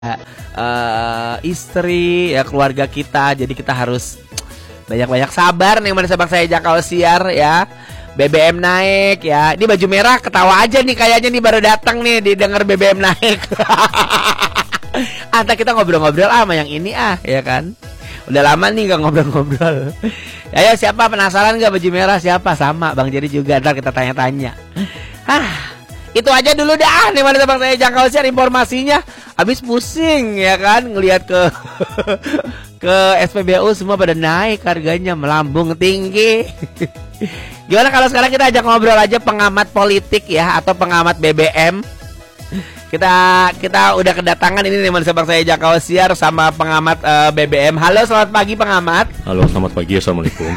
istri ya, keluarga kita. Jadi kita harus banyak-banyak sabar nih mana sabang saya Jakau Siar ya. BBM naik ya. Ini baju merah ketawa aja nih kayaknya nih baru datang nih didengar BBM naik. Anta kita ngobrol-ngobrol sama yang ini ya kan. Udah lama nih gak ngobrol-ngobrol. Ya siapa penasaran gak baju merah siapa? Sama Bang Jerry juga, ntar kita tanya-tanya. Itu aja dulu dah nih mana sabang saya Jakau Siar informasinya. Habis pusing ya kan ngelihat ke SPBU semua pada naik harganya melambung tinggi. Gimana kalau sekarang kita ajak ngobrol aja pengamat politik ya atau pengamat BBM. Kita udah kedatangan ini nih sabang saya Jakau Siar sama pengamat BBM. Halo, selamat pagi pengamat. Halo, selamat pagi. Assalamualaikum.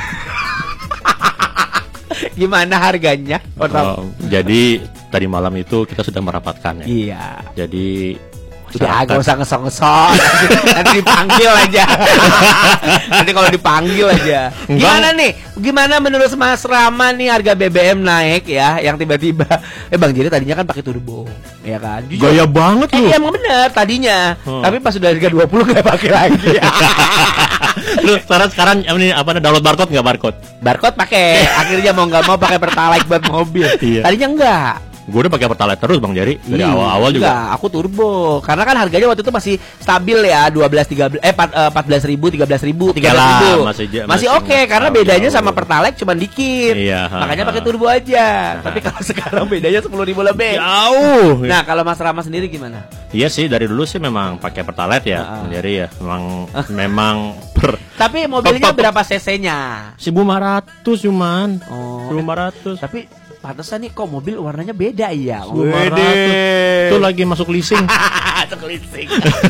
Gimana harganya? Jadi tadi malam itu kita sudah merapatkan ya. Iya. Jadi udah gak usah ngesong-ngesong. Nanti dipanggil aja. Nanti kalau dipanggil aja. Gimana nih? Gimana menurut Mas Rama nih harga BBM naik ya? Yang tiba-tiba Bang Jerry tadinya kan pakai turbo, ya kan? Jujur, gaya banget lu. Iya emang bener tadinya. Tapi pas sudah harga 20 gak pakai lagi. Lu sekarang ini apa download barcode nggak barcode? Barcode pakai. Akhirnya mau nggak mau pakai Pertalite buat mobil. Iya. Tadinya enggak. Gue udah pakai Pertalite terus Bang Jerry dari awal-awal juga. Enggak, aku turbo. Karena kan harganya waktu itu masih stabil ya, 14.000, 13.000, 13.000. Masih oke karena bedanya sama Pertalite cuma dikit. Iya, makanya pakai turbo aja. Tapi kalau sekarang bedanya 10.000 lebih. Jauh. Nah, kalau Mas Rama sendiri gimana? Iya sih, dari dulu sih memang pakai Pertalite ya, Bang Jerry ya. Memang Tapi mobilnya berapa cc-nya? 1.500 cuman. 1.500. Tapi pantesan nih kok mobil warnanya beda ya. 1.500. Itu lagi masuk leasing. Masuk leasing.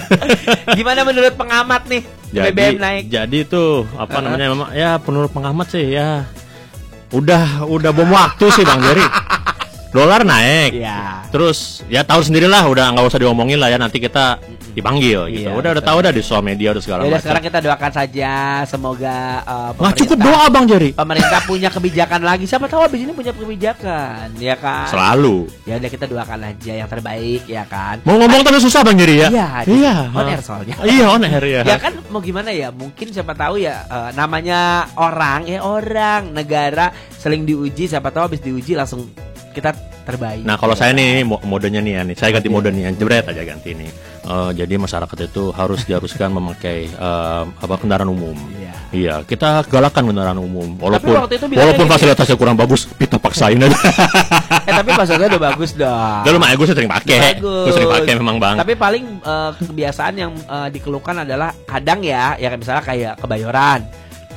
Gimana menurut pengamat nih? BBM naik. Jadi itu apa namanya memang ya menurut pengamat sih ya udah bom waktu sih Bang Jerry. Dolar naik. Ya. Terus ya tahu sendirilah udah nggak usah diomongin lah ya, nanti kita dipanggil gitu. Iya, udah tahu dah di sosial media udah segala macam. Sekarang kita doakan saja semoga nggak cukup doa Bang Jerry. Pemerintah punya kebijakan lagi. Siapa tahu abis ini punya kebijakan, ya kan? Selalu. Ya udah kita doakan aja yang terbaik, ya kan? Mau ngomong tapi susah Bang Jerry ya. Iya. On air soalnya. Iya on air ya. Ya kan mau gimana ya? Mungkin siapa tahu ya namanya orang negara seling diuji. Siapa tahu abis diuji langsung kita terbaik. Nah kalau saya nih modenya nih ya nih, saya ganti mode nih, jebret aja ganti nih. Jadi masyarakat itu harus diharuskan memakai kendaraan umum. Iya, kita galakan kendaraan umum. Walaupun fasilitasnya kurang bagus, kita paksain aja. Tapi fasilitasnya udah bagus dong. Udah lumayan, gue sering pakai. Gue sering pakai memang Bang. Tapi paling kebiasaan yang dikeluhkan adalah kadang ya misalnya kayak Kebayoran,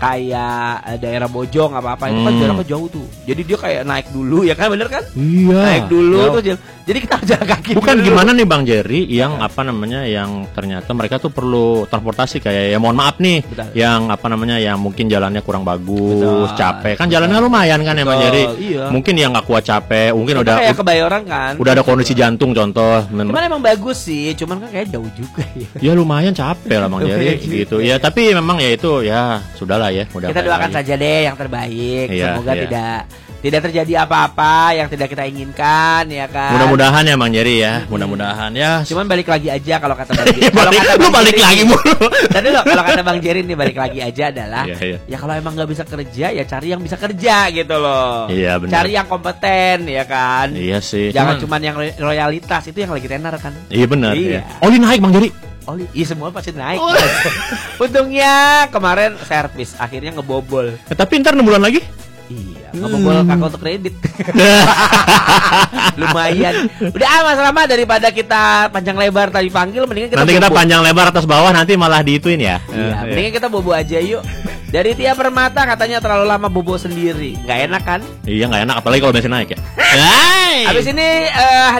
kayak daerah Bojong apa-apa itu kan jaraknya jauh tuh. Jadi dia kayak naik dulu ya kan, bener kan? Iya. Naik dulu terus jadi kita jalan kaki. Bukan dulu. Gimana nih Bang Jerry yang apa namanya yang ternyata mereka tuh perlu transportasi kayak ya mohon maaf nih. Betul. Yang apa namanya yang mungkin jalannya kurang bagus, capek. Kan jalannya lumayan kan ya Bang Jerry. Iya. Mungkin yang nggak kuat capek, mungkin udah kayak Kebayoran kan. Udah ada kondisi jantung contoh. Cuman emang bagus sih, cuman kan kayak jauh juga ya. Ya lumayan capek lah Bang Jerry gitu. Ya tapi memang ya itu ya sudahlah ya. Kita doakan saja deh yang terbaik. Semoga tidak terjadi apa-apa yang tidak kita inginkan ya kan. Mudah-mudahan ya Bang Jerry ya. Mudah-mudahan ya. Cuman balik lagi aja kalau kata Bang Jerry. balik lagi mulu. Tadi kalau kata Bang Jerry nih balik lagi aja adalah ya kalau emang nggak bisa kerja ya cari yang bisa kerja gitu loh. Iya benar. Cari yang kompeten ya kan. Iya sih. Jangan cuman yang royalitas, itu yang lagi tenar kan. Iya benar. Iya. Oli naik Bang Jerry. Iya semua pasti naik. Untungnya kemarin servis akhirnya ngebobol. Tapi ntar 6 bulan lagi. Iya, ngebobol kakak untuk kredit. Lumayan. Udah Mas Rama, daripada kita panjang lebar tadi panggil, mendingan kita nanti kita panjang lebar atas bawah, nanti malah diituin ya. Iya, mendingan kita bobo aja yuk. Dari Tia Permata katanya terlalu lama bobo sendiri. Nggak enak kan? Iya nggak enak, apalagi kalau bensin naik ya. Habis ini